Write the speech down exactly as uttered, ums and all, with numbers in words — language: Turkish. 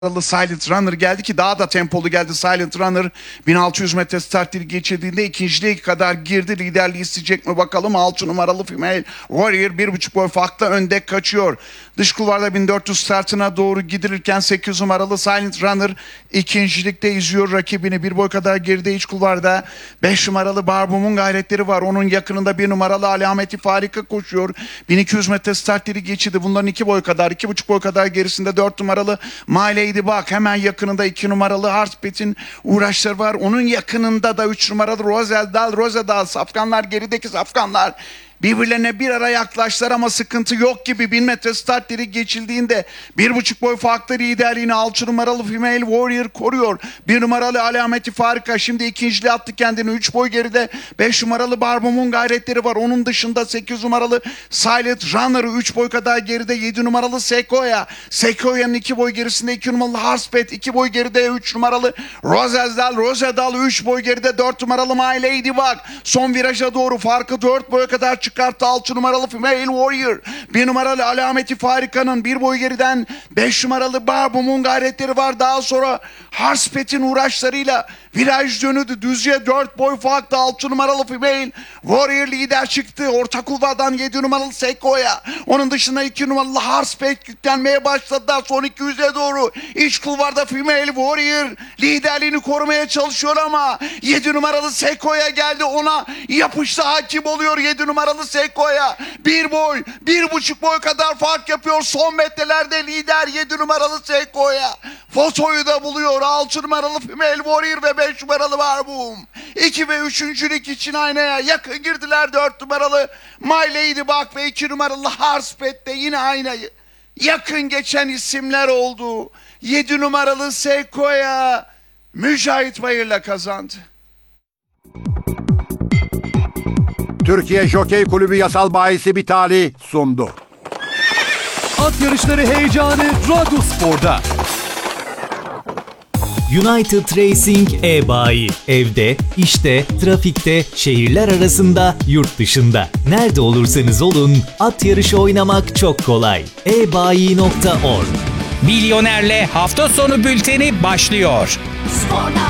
Silent Runner geldi ki daha da tempolu geldi. Silent Runner bin altı yüz metre start dili geçirdiğinde ikinciliğe kadar girdi. Liderliği isteyecek mi bakalım. altı numaralı Female Warrior bir buçuk boy farkla önde kaçıyor. Dış kulvarda bin dört yüz startına doğru gidilirken sekiz numaralı Silent Runner ikincilikte izliyor rakibini. Bir boy kadar geride iç kulvarda beş numaralı Barbum'un gayretleri var. Onun yakınında bir numaralı Alameti Farika koşuyor. bin iki yüz metre start dili geçirdi. Bunların iki boy kadar, iki buçuk boy kadar gerisinde dört numaralı Miley Bak, hemen yakınında iki numaralı Harspet'in uğraşları var. Onun yakınında da üç numaralı Rosedal, Rosedal. Safkanlar, gerideki Safkanlar birbirlerine bir ara yaklaştılar ama sıkıntı yok gibi. Bin metre start dili geçildiğinde bir buçuk boy farklı liderliğini altı numaralı Female Warrior koruyor. Bir numaralı Alameti Farika şimdi ikinciliğe attı kendini. Üç boy geride beş numaralı Barbum'un gayretleri var. Onun dışında sekiz numaralı Silent Runner, üç boy kadar geride yedi numaralı Sequoia. Sequoia'nın iki boy gerisinde iki numaralı Harspet, iki boy geride üç numaralı Rosedal. Rosedal üç boy geride dört numaralı My Lady Bak. Son viraja doğru farkı dört boya kadar çıktı. Çıkarttı altı numaralı Female Warrior. bir numaralı Alameti Farika'nın bir boy geriden beş numaralı Barbum'un gayretleri var. Daha sonra Harspet'in uğraşlarıyla viraj dönüdü. Düzce dört boy farklı altı numaralı Female Warrior lider çıktı. Orta kulvardan yedi numaralı Sequoia. Onun dışında iki numaralı Harspet yüklenmeye başladılar. Son iki yüze doğru iç kulvarda Female Warrior liderliğini korumaya çalışıyor ama yedi numaralı Sequoia geldi. Ona yapıştı, hakim oluyor yedi numaralı Sequoia. Bir boy, bir buçuk boy kadar fark yapıyor. Son metrelerde lider yedi numaralı Sequoia. Fotoyu da buluyor. altı numaralı Female Warrior ve beş numaralı Barbum. iki ve üçüncülük için aynaya yakın girdiler. dört numaralı My Lady Bak ve iki numaralı Harspet de yine aynayı yakın geçen isimler oldu. yedi numaralı Sequoia Mücahit Bayır'la kazandı. Türkiye Jokey Kulübü yasal bahisi Bitali sundu. At yarışları heyecanı Radyospor'da. United Racing e-bayi. Evde, işte, trafikte, şehirler arasında, yurt dışında. Nerede olursanız olun, at yarışı oynamak çok kolay. e bayi nokta org. Milyoner'le hafta sonu bülteni başlıyor. Sporda